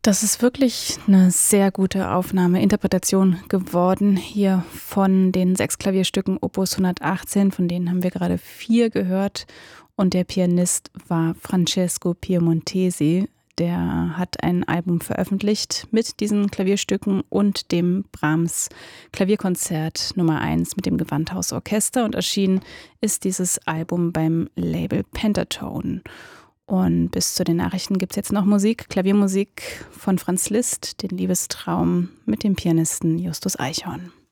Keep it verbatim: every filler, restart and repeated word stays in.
Das ist wirklich eine sehr gute Aufnahme, Interpretation geworden hier von den sechs Klavierstücken Opus hundertachtzehn, von denen haben wir gerade vier gehört. Und der Pianist war Francesco Piemontesi. Der hat ein Album veröffentlicht mit diesen Klavierstücken und dem Brahms Klavierkonzert Nummer eins mit dem Gewandhausorchester. Und erschienen ist dieses Album beim Label Pentatone. Und bis zu den Nachrichten gibt es jetzt noch Musik, Klaviermusik von Franz Liszt, den Liebestraum mit dem Pianisten Justus Eichhorn.